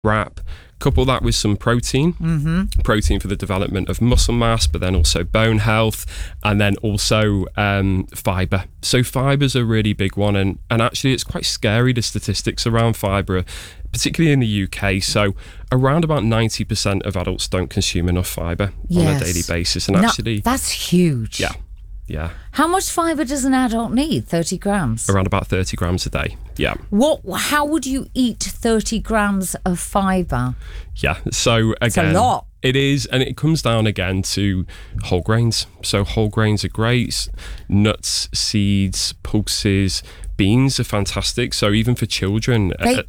wrap. Couple that with some protein, protein for the development of muscle mass, but then also bone health, and then also fibre. So fibre's a really big one, and actually it's quite scary, the statistics around fibre, particularly in the UK. So around about 90% of adults don't consume enough fibre on a daily basis, and actually that's huge. Yeah. How much fibre does an adult need? 30 grams? Around about 30 grams a day, yeah. How would you eat 30 grams of fibre? Yeah, so again... It's a lot. It is, and it comes down again to whole grains. So whole grains are great. Nuts, seeds, pulses, beans are fantastic. So even for children...